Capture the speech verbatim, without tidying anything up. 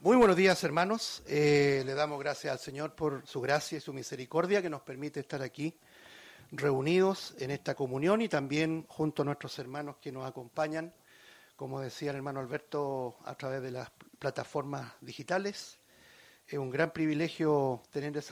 Muy buenos días, hermanos. Eh, le damos gracias al Señor por su gracia y su misericordia que nos permite estar aquí reunidos en esta comunión y también junto a nuestros hermanos que nos acompañan, como decía el hermano Alberto, a través de las plataformas digitales. Es un gran privilegio tener esa